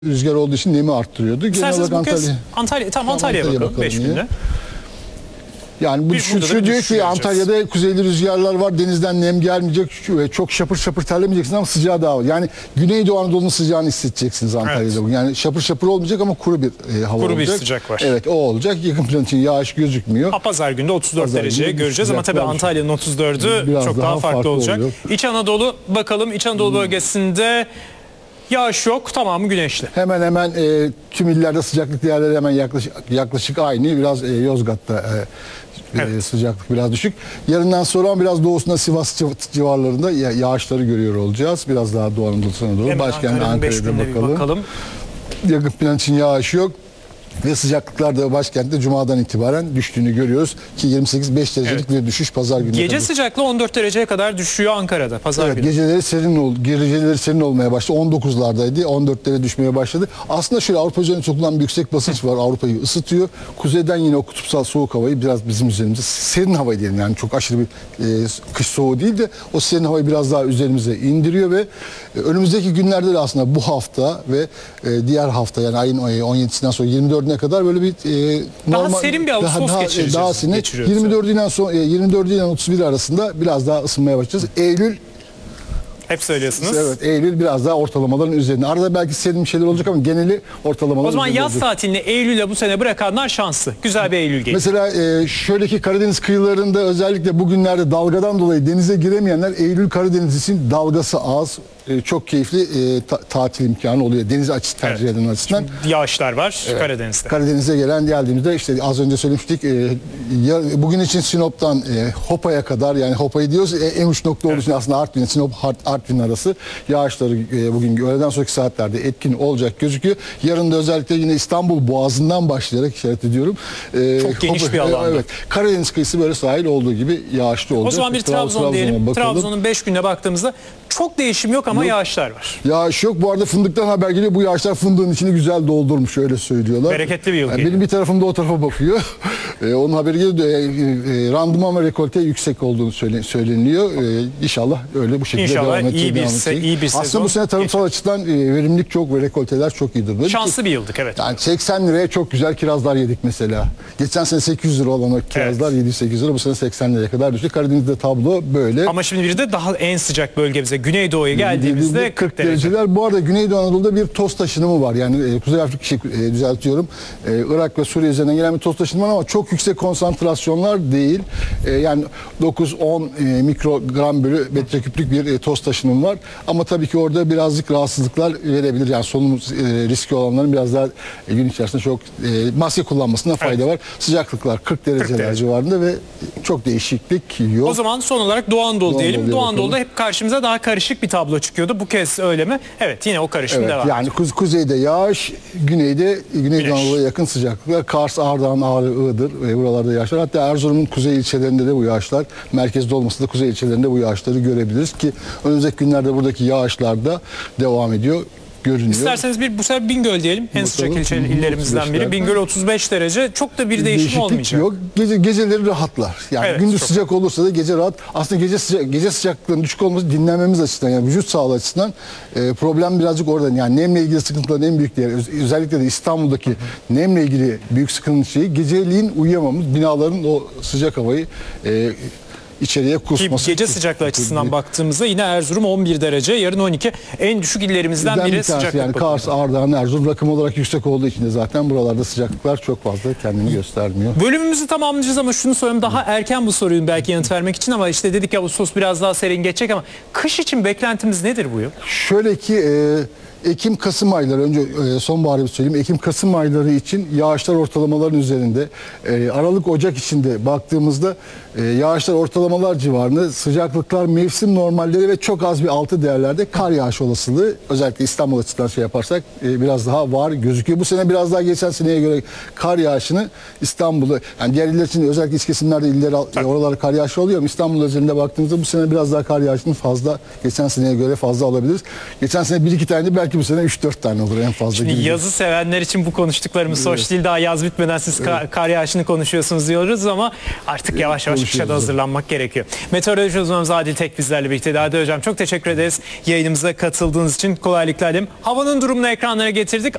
Rüzgar olduğu için nemi arttırıyordu. Genel olarak Antalya'ya bakalım 5 günde. Yani bu şu diyor ki Antalya'da kuzeyli rüzgarlar var. Denizden nem gelmeyecek ve çok şapır şapır terlemeyeceksin ama sıcağı daha var. Yani Güneydoğu Anadolu'nun sıcağını hissedeceksiniz Antalya'da. Evet. Yani şapır şapır olmayacak ama kuru bir hava olacak. Kuru bir sıcak var. Evet, o olacak. Yakın plan için yağış gözükmüyor. Pazar günde 34 dereceye göreceğiz ama tabii Antalya'nın 34'ü çok daha farklı olacak. Oluyor. İç Anadolu bakalım. İç Anadolu bölgesinde yağış yok, tamamı güneşli. Hemen hemen tüm illerde sıcaklık değerleri hemen yaklaşık aynı. Biraz Yozgat'ta evet. Sıcaklık biraz düşük. Yarından sonra biraz doğusunda Sivas civarlarında yağışları görüyor olacağız. Biraz daha Doğu Anadolu'na doğru. Başkent Ankara'da bakalım. Yakın plan için yağış yok. Ve sıcaklıklar da başkentte Cuma'dan itibaren düştüğünü görüyoruz ki 28-5 derecelik bir düşüş pazar günü. Gece sıcaklığı 14 dereceye kadar düşüyor Ankara'da pazar günü. Geceleri serin olmaya başladı. 19'lardaydı. 14 derece düşmeye başladı. Aslında şöyle Avrupa üzerinde toplanan bir yüksek basınç var. Avrupa'yı ısıtıyor. Kuzeyden yine o kutupsal soğuk havayı biraz bizim üzerimize serin havayı diyelim yani çok aşırı bir kış soğuğu değil de o serin havayı biraz daha üzerimize indiriyor ve önümüzdeki günlerde de aslında bu hafta ve diğer hafta yani ayın 17'sinden sonra 24'üne kadar böyle bir normal, daha serin bir Ağustos geçireceğiz. Daha serin. 24 ile 31 arasında biraz daha ısınmaya başlayacağız. Eylül hep söylüyorsunuz. Evet, Eylül biraz daha ortalamaların üzerinde. Arada belki serin şeyler olacak ama geneli ortalamaların o zaman üzerinde yaz tatilini Eylül'e bu sene bırakanlar şanslı. Güzel bir Eylül geliyor. Mesela şöyle ki Karadeniz kıyılarında özellikle bugünlerde dalgadan dolayı denize giremeyenler Eylül Karadeniz için dalgası az. Çok keyifli tatil imkanı oluyor. Deniz açısı tercih eden açısından. Yağışlar var Karadeniz'de. Karadeniz'e geldiğimizde işte az önce söylemiştik bugün için Sinop'tan Hopa'ya kadar yani Hopa'yı diyoruz en uç nokta olduğu için aslında Artvin, Sinop Artvin arası yağışları bugün öğleden sonraki saatlerde etkin olacak gözüküyor. Yarın da özellikle yine İstanbul Boğazı'ndan başlayarak işaret ediyorum. Çok geniş bir alanda. Evet. Karadeniz kıyısı böyle sahil olduğu gibi yağışlı olacak. O zaman bir Trabzon diyelim. Trabzon'un 5 gününe baktığımızda çok değişim yok ama yağışlar var. Yağış yok. Bu arada fındıktan haber geliyor. Bu yağışlar fındığın içini güzel doldurmuş. Öyle söylüyorlar. Bereketli bir yıl geliyor. Benim bir tarafım da o tarafa bakıyor. Onun haberi geliyor. Randıman ve rekolte yüksek olduğunu söyleniyor. İnşallah öyle bu şekilde devam edecek. İyi bir sezon. Aslında bu sene tarımsal açıdan verimlilik çok ve rekolteler çok iyidir. Böyle şanslı bir yıldık evet. Yani 80 liraya çok güzel kirazlar yedik mesela. Geçen sene 800 lira olan o kirazlar 700-800 lira bu sene 80 liraya kadar düştü. Karadeniz'de tablo böyle. Ama şimdi bir de daha en sıcak bölgemize Güneydoğu'ya geldiğimizde 40 dereceler. Bu arada Güneydoğu Anadolu'da bir toz taşınımı var. Yani Kuzey Afrika düzeltiyorum. Irak ve Suriye üzerinden gelen bir toz taşınımı var ama çok yüksek konsantrasyonlar değil. Yani 9-10 mikrogram bölü metreküplük bir toz taşınımı var. Ama tabii ki orada birazcık rahatsızlıklar verebilir. Yani solunum riski olanların biraz daha gün içerisinde çok maske kullanmasına fayda var. Sıcaklıklar 40 dereceler civarında ve çok değişiklik yok. O zaman son olarak Doğu Anadolu diyelim. Doğu Anadolu'da hep karşımıza daha karışık bir tablo çıkıyordu. Bu kez öyle mi? Evet, yine o karışım devam. Yani kuzeyde yağış, Güneydoğu Anadolu'ya yakın sıcaklıklar. Kars, Ardahan, Ağrı, Iğdır buralarda yağışlar. Hatta Erzurum'un kuzey ilçelerinde de bu yağışlar, merkezde olmasa da kuzey ilçelerinde bu yağışları görebiliriz ki önümüzdeki günlerde buradaki yağışlar da devam ediyor. Görünüyor. İsterseniz bu sefer Bingöl diyelim. En sıcak illerimizden biri. Bingöl 35 derece. Çok da bir değişim olmayacak. Yok. Geceleri rahatlar. Yani gündüz sıcak olursa da gece rahat. Aslında gece sıcaklığının düşük olması dinlenmemiz açısından yani vücut sağlığı açısından problem birazcık oradan. Yani nemle ilgili sıkıntıların en büyük değeri. Özellikle de İstanbul'daki nemle ilgili büyük sıkıntı şeyi geceliğin uyuyamamız. Binaların o sıcak havayı içeriye kusması. Gece sıcaklığı açısından baktığımızda yine Erzurum 11 derece, yarın 12. En düşük illerimizden biri sıcaklık. Yani Kars, Ardahan, Erzurum rakım olarak yüksek olduğu için de zaten buralarda sıcaklıklar çok fazla kendini göstermiyor. Bölümümüzü tamamlayacağız ama şunu sorayım, daha erken bu soruyu belki yanıt vermek için ama işte dedik ya Ağustos biraz daha serin geçecek ama kış için beklentimiz nedir bu yıl? Şöyle ki Ekim-Kasım ayları, önce sonbaharı söyleyeyim. Ekim-Kasım ayları için yağışlar ortalamaların üzerinde. Aralık-Ocak içinde baktığımızda yağışlar ortalamalar civarında, sıcaklıklar mevsim normalleri ve çok az bir altı değerlerde kar yağışı olasılığı özellikle İstanbul açısından yaparsak biraz daha var gözüküyor. Bu sene biraz daha geçen seneye göre kar yağışını İstanbul'da, yani diğer iller için özellikle iç kesimlerde oralarda kar yağışı oluyor ama İstanbul üzerinde baktığımızda bu sene biraz daha kar yağışını fazla, geçen seneye göre fazla alabiliriz. Geçen sene bir iki tane belki belki bu sene 3-4 tane olur en fazla. Şimdi yazı sevenler için bu konuştuklarımız hoş değil. Daha yaz bitmeden siz kar yağışını konuşuyorsunuz diyoruz ama artık yavaş yavaş kışa da hazırlanmak gerekiyor. Meteoroloji uzmanımız Adil Tek bizlerle birlikte. Adil Hocam çok teşekkür ederiz yayınımıza katıldığınız için. Kolaylıklar dilerim. Havanın durumunu ekranlara getirdik.